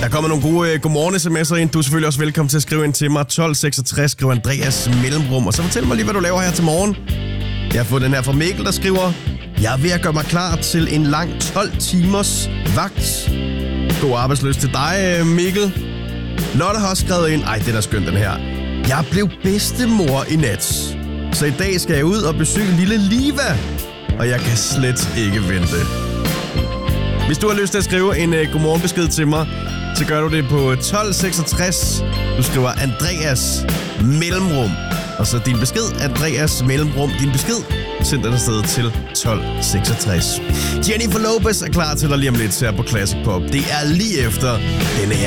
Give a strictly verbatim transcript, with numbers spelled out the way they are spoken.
Der kommer nogle gode uh, godmorgen sms'er ind. Du er selvfølgelig også velkommen til at skrive ind til mig. tolv seksogtres, skriver Andreas Mellemrum. Og så fortæl mig lige, hvad du laver her til morgen. Jeg har fået den her fra Mikkel, der skriver: Jeg er ved at gøre mig klar til en lang tolv timers vagt. God arbejdsløst til dig, Mikkel. Lotte har også skrevet ind: Ej, det er da skønt, den her. Jeg blev bedstemor i nat. Så i dag skal jeg ud og besøge lille Liva. Og jeg kan slet ikke vente. Hvis du har lyst til at skrive en uh, godmorgenbesked til mig, så gør du det på tolv seksogtres. Du skriver Andreas Mellemrum. Og så din besked, Andreas Mellemrum. Din besked, send den afsted til tolv seksogtres. Jennifer Lopez er klar til dig lige om lidt her på Classic Pop. Det er lige efter denne her.